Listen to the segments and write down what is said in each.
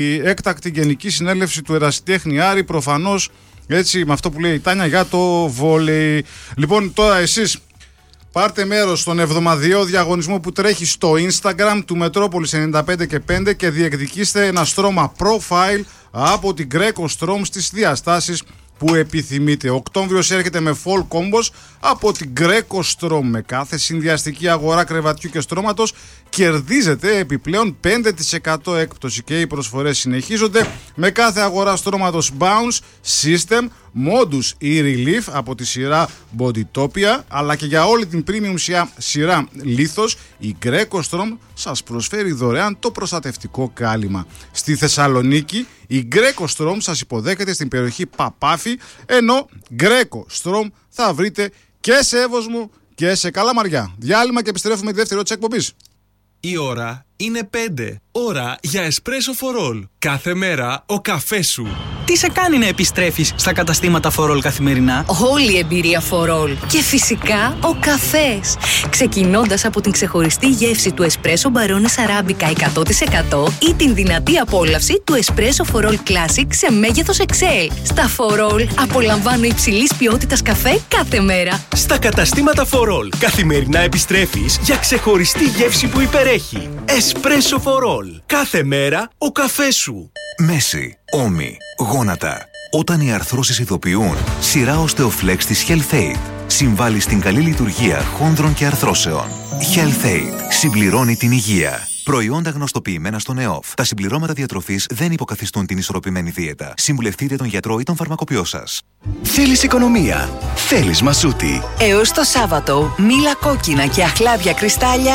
έκτακτη γενική συνέλευση του Ερασιτέχνη Άρη, προφανώς έτσι με αυτό που λέει η Τάνια για το βόλεϊ. Λοιπόν, τώρα εσείς πάρτε μέρος στον εβδομαδιαίο διαγωνισμό που τρέχει στο Instagram του Μετρόπολης 95 και 5 και διεκδικήστε ένα στρώμα profile από την Greco Strom στις διαστάσεις που επιθυμείτε. Ο Οκτώβριος έρχεται με full combos από την Greco Strom. Με κάθε συνδυαστική αγορά κρεβατιού και στρώματος κερδίζετε επιπλέον 5% έκπτωση και οι προσφορές συνεχίζονται με κάθε αγορά στρώματος Bounce, System, Modus ή Relief από τη σειρά Bodytopia, αλλά και για όλη την premium σειρά Lithos, η Greco Strom σας προσφέρει δωρεάν το προστατευτικό κάλυμα. Στη Θεσσαλονίκη η Greco Strom σας υποδέχεται στην περιοχή Παπάφη, ενώ Greco Strom θα βρείτε και σε Εύωσμο και σε Καλαμαριά. Διάλειμμα και επιστρέφουμε τη δεύτερη ώρα της εκπομπής. Η ώρα είναι 5. Ώρα για Espresso for All. Κάθε μέρα ο καφές σου. Τι σε κάνει να επιστρέφεις στα καταστήματα For All καθημερινά? Όλη η εμπειρία For All. Και φυσικά ο καφές. Ξεκινώντας από την ξεχωριστή γεύση του Espresso Barones Arabica 100% ή την δυνατή απόλαυση του Espresso For All Classic σε μέγεθος XL. Στα For All απολαμβάνω υψηλής ποιότητας καφέ κάθε μέρα. Στα καταστήματα For All καθημερινά επιστρέφεις για ξεχωριστή γεύση που υπερέχει. Espresso for All. Κάθε μέρα ο καφές σου. Μέση, ώμοι, γόνατα. Όταν οι αρθρώσεις ειδοποιούν, σειρά Osteoflex της HealthAid συμβάλλει στην καλή λειτουργία χόνδρων και αρθρώσεων. HealthAid συμπληρώνει την υγεία. Προϊόντα γνωστοποιημένα στον ΕΟΦ. Τα συμπληρώματα διατροφής δεν υποκαθιστούν την ισορροπημένη δίαιτα. Συμβουλευτείτε τον γιατρό ή τον φαρμακοποιό σας. Θέλεις οικονομία? Θέλεις Μασούτη. Έως το Σάββατο, μήλα κόκκινα και αχλάδια κρυστάλλια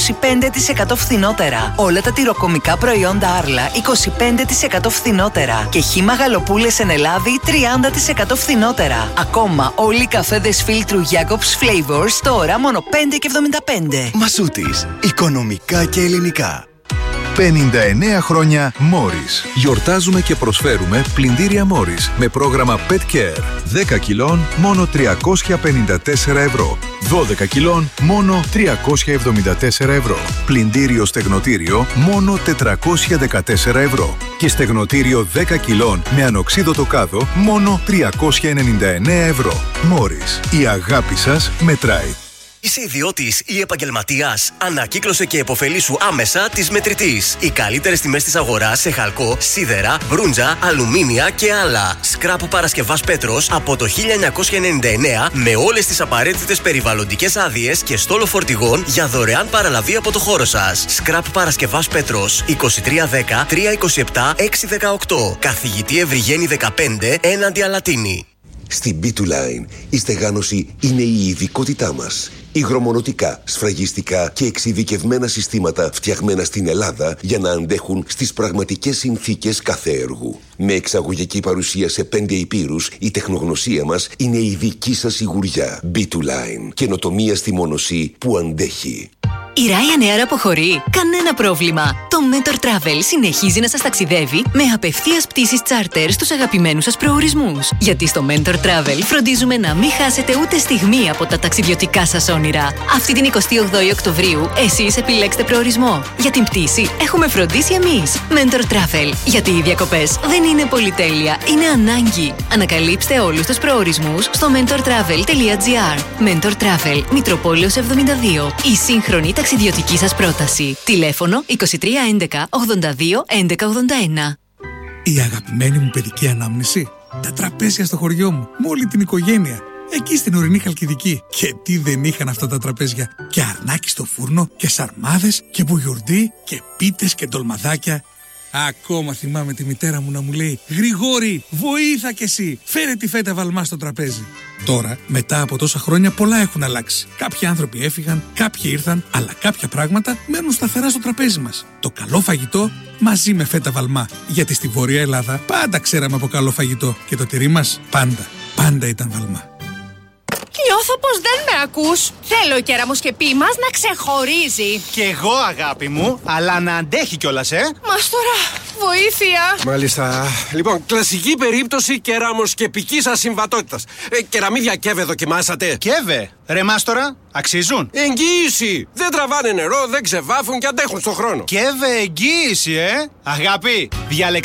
25% φθηνότερα. Όλα τα τυροκομικά προϊόντα Άρλα 25% φθηνότερα. Και χύμα γαλοπούλες εν Ελλάδη 30% φθηνότερα. Ακόμα όλοι οι καφέδες φίλτρου Jacobs Flavors τώρα μόνο 5,75. Μασούτης. Οικονομικά και ελληνικά. 59 χρόνια Morris. Γιορτάζουμε και προσφέρουμε πλυντήρια Morris με πρόγραμμα Pet Care. 10 κιλών μόνο 354 ευρώ. 12 κιλών μόνο 374 ευρώ. Πλυντήριο στεγνοτήριο μόνο 414 ευρώ. Και στεγνοτήριο 10 κιλών με ανοξίδωτο κάδο μόνο 399 ευρώ. Morris. Η αγάπη σας μετράει. Είσαι ιδιώτης ή επαγγελματίας? Ανακύκλωσε και επωφελήσου άμεσα της Μετρητής. Οι καλύτερες τιμές της αγοράς σε χαλκό, σίδερα, μπρούντζα, αλουμίνια και άλλα. Σκράπ Παρασκευάς Πέτρος από το 1999 με όλες τις απαραίτητες περιβαλλοντικές άδειες και στόλο φορτηγών για δωρεάν παραλαβή από το χώρο σας. Σκράπ Παρασκευάς Πέτρος 2310 327 618. Καθηγητή Ευρυγένη 15 έναντι Αλατίνη. Στην B2Line η στεγάνωση είναι η ειδικότητά μας. Υγρομονωτικά, σφραγιστικά και εξειδικευμένα συστήματα φτιαγμένα στην Ελλάδα για να αντέχουν στις πραγματικές συνθήκες κάθε έργου. Με εξαγωγική παρουσία σε 5 υπήρους, η τεχνογνωσία μας είναι η δική σας σιγουριά. B2Line. Καινοτομία στη μονοσή που αντέχει. Η Ryanair αποχωρεί. Κανένα πρόβλημα. Το Mentor Travel συνεχίζει να σας ταξιδεύει με απευθείας πτήσεις charter στους αγαπημένους σας προορισμούς. Γιατί στο Mentor Travel φροντίζουμε να μην χάσετε ούτε στιγμή από τα ταξιδιωτικά σας όνειρα. Αυτή την 28η Οκτωβρίου εσείς επιλέξτε προορισμό. Για την πτήση έχουμε φροντίσει εμείς. Mentor Travel. Γιατί οι διακοπές δεν είναι πολυτέλεια, είναι ανάγκη. Ανακαλύψτε όλους τους προορισμούς στο mentortravel.gr. Mentor Travel, Μητροπόλεως 72. Η σύγχρονη ταξιδιωτική σας πρόταση. Τηλέφωνο 23 11 82 11 81. Η αγαπημένη μου παιδική ανάμνηση. Τα τραπέζια στο χωριό μου, με όλη την οικογένεια. Εκεί στην ορεινή Χαλκιδική. Και τι δεν είχαν αυτά τα τραπέζια. Και αρνάκι στο φούρνο, και σαρμάδες, και μπουγιουρντί, και πίτες και ντολμαδάκια. Ακόμα θυμάμαι τη μητέρα μου να μου λέει «Γρηγόρη, βοήθα κι εσύ, φέρε τη φέτα βαλμά στο τραπέζι». Τώρα, μετά από τόσα χρόνια, πολλά έχουν αλλάξει. Κάποιοι άνθρωποι έφυγαν, κάποιοι ήρθαν, αλλά κάποια πράγματα μένουν σταθερά στο τραπέζι μας. Το καλό φαγητό μαζί με φέτα βαλμά. Γιατί στη Βόρεια Ελλάδα πάντα ξέραμε από καλό φαγητό και το τυρί μας πάντα ήταν βαλμά. Νιώθω πως δεν με ακούς. Θέλω ο κέραμος και πι μας να ξεχωρίζει. Κι εγώ, αγάπη μου, αλλά να αντέχει κιόλας, Μας τώρα, βοήθεια. Μάλιστα. Λοιπόν, κλασική περίπτωση κεράμος και πικής ασυμβατότητας. Κεραμίδια Κέβε δοκιμάσατε? Κέβε, ρε Μάστορα, αξίζουν? Εγγύηση. Δεν τραβάνε νερό, δεν ξεβάφουν και αντέχουν στον χρόνο. Κέβε εγγύηση, Αγάπη,